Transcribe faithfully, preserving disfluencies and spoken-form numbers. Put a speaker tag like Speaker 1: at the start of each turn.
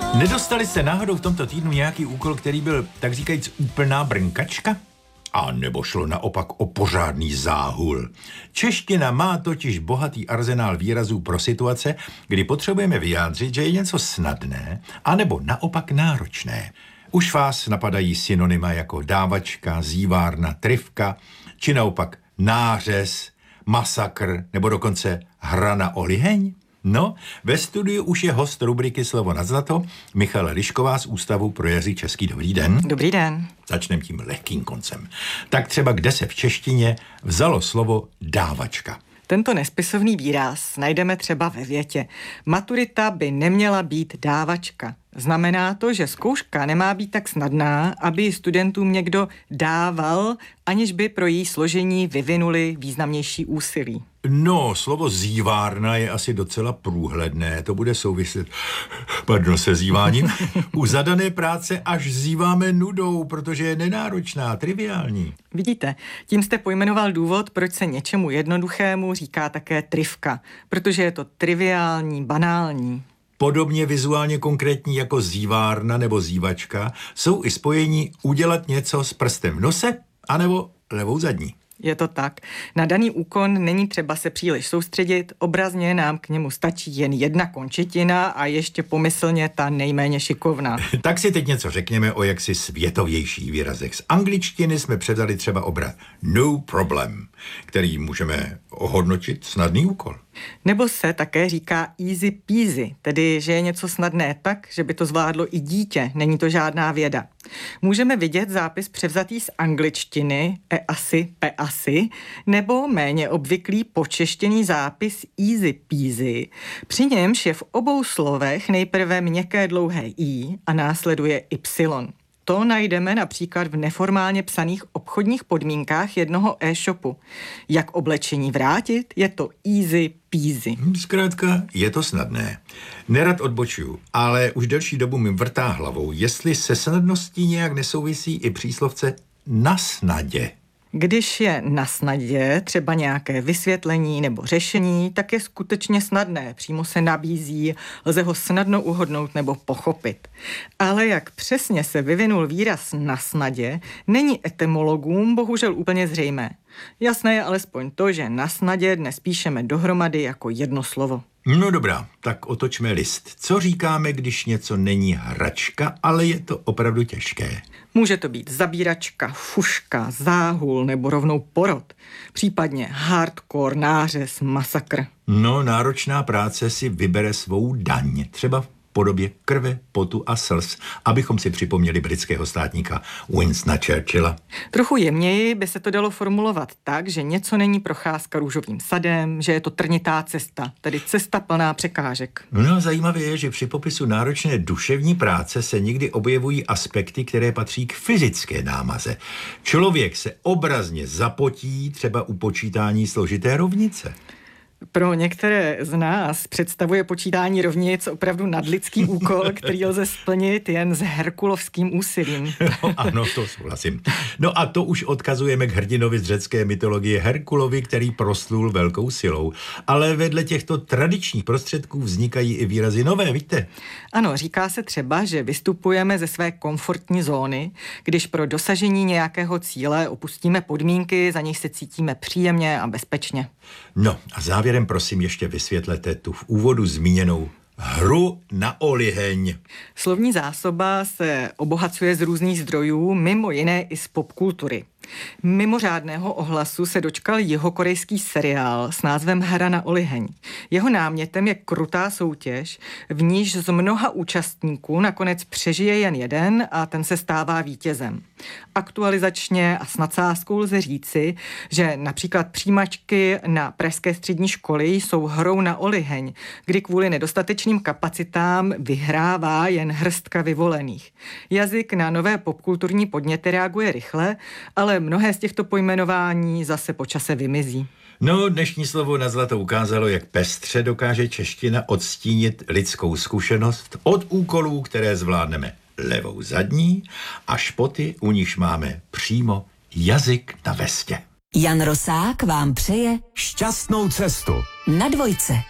Speaker 1: Nedostali jste náhodou v tomto týdnu nějaký úkol, který byl, tak říkajíc, úplná brnkačka? A nebo šlo naopak o pořádný záhul? Čeština má totiž bohatý arzenál výrazů pro situace, kdy potřebujeme vyjádřit, že je něco snadné, anebo naopak náročné. Už vás napadají synonyma jako dávačka, zívárna, trivka, či naopak nářez, masakr, nebo dokonce hra na oliheň? No, ve studiu už je host rubriky Slovo na zlato, Michala Lišková z Ústavu pro jazyk český. Dobrý den.
Speaker 2: Dobrý den.
Speaker 1: Začneme tím lehkým koncem. Tak třeba kde se v češtině vzalo slovo dávačka?
Speaker 2: Tento nespisovný výraz najdeme třeba ve větě. Maturita by neměla být dávačka. Znamená to, že zkouška nemá být tak snadná, aby studentům někdo dával, aniž by pro její složení vyvinuli významnější úsilí.
Speaker 1: No, slovo zívárna je asi docela průhledné. To bude souviset, pardon, se zíváním. U zadané práce až zíváme nudou, protože je nenáročná, triviální.
Speaker 2: Vidíte, tím jste pojmenoval důvod, proč se něčemu jednoduchému říká také trivka, protože je to triviální, banální.
Speaker 1: Podobně vizuálně konkrétní jako zívárna nebo zívačka jsou i spojení udělat něco s prstem v nose anebo levou zadní.
Speaker 2: Je to tak. Na daný úkon není třeba se příliš soustředit, obrazně nám k němu stačí jen jedna končetina a ještě pomyslně ta nejméně šikovná.
Speaker 1: Tak si teď něco řekněme o jaksi světovějších výrazech. Z angličtiny jsme předali třeba obrat no problem, který můžeme ohodnotit snadný úkol.
Speaker 2: Nebo se také říká easy peasy, tedy že je něco snadné tak, že by to zvládlo i dítě, není to žádná věda. Můžeme vidět zápis převzatý z angličtiny e asi, pe asi, nebo méně obvyklý počeštěný zápis easy peasy, při němž je v obou slovech nejprve měkké dlouhé i a následuje y. To najdeme například v neformálně psaných obchodních podmínkách jednoho e-shopu. Jak oblečení vrátit, je to easy peasy.
Speaker 1: Zkrátka, je to snadné. Nerad odbočuju, ale už delší dobu mi vrtá hlavou, jestli se snadností nějak nesouvisí i příslovce na snadě.
Speaker 2: Když je na snadě třeba nějaké vysvětlení nebo řešení, tak je skutečně snadné, přímo se nabízí, lze ho snadno uhodnout nebo pochopit. Ale jak přesně se vyvinul výraz na snadě, není etymologům bohužel úplně zřejmé. Jasné je alespoň to, že na snadě dnes píšeme dohromady jako jedno slovo.
Speaker 1: No dobrá, tak otočme list. Co říkáme, když něco není hračka, ale je to opravdu těžké?
Speaker 2: Může to být zabíračka, fuška, záhul nebo rovnou porod. Případně hardcore, nářez, masakr.
Speaker 1: No, náročná práce si vybere svou daň. Třeba v podobě krve, potu a slz, abychom si připomněli britského státníka Winstona Churchilla.
Speaker 2: Trochu jemněji by se to dalo formulovat tak, že něco není procházka růžovým sadem, že je to trnitá cesta, tedy cesta plná překážek.
Speaker 1: No, zajímavé je, že při popisu náročné duševní práce se někdy objevují aspekty, které patří k fyzické námaze. Člověk se obrazně zapotí třeba u počítání složité rovnice.
Speaker 2: Pro některé z nás představuje počítání rovnic opravdu nadlidský úkol, který lze splnit jen s herkulovským úsilím.
Speaker 1: No, ano, to souhlasím. No a to už odkazujeme k hrdinovi z řecké mytologie Herkulovi, který proslul velkou silou. Ale vedle těchto tradičních prostředků vznikají i výrazy nové, víte?
Speaker 2: Ano, říká se třeba, že vystupujeme ze své komfortní zóny, když pro dosažení nějakého cíle opustíme podmínky, za něj se cítíme příjemně a bezpečně.
Speaker 1: No a závěrem prosím ještě vysvětlete tu v úvodu zmíněnou hru na oliheň.
Speaker 2: Slovní zásoba se obohacuje z různých zdrojů, mimo jiné i z popkultury. Mimořádného ohlasu se dočkal jihokorejský seriál s názvem Hra na oliheň. Jeho námětem je krutá soutěž, v níž z mnoha účastníků nakonec přežije jen jeden a ten se stává vítězem. Aktualizačně a s nadsázkou lze říci, že například přijímačky na pražské střední školy jsou hrou na oliheň, kdy kvůli nedostatečným kapacitám vyhrává jen hrstka vyvolených. Jazyk na nové popkulturní podněty reaguje rychle, ale mnohé z těchto pojmenování zase po čase vymizí.
Speaker 1: No, dnešní slovo na zlato ukázalo, jak pestře dokáže čeština odstínit lidskou zkušenost od úkolů, které zvládneme levou zadní, až po ty, u nichž máme přímo jazyk na vestě.
Speaker 3: Jan Rosák vám přeje
Speaker 4: šťastnou cestu
Speaker 3: na dvojce.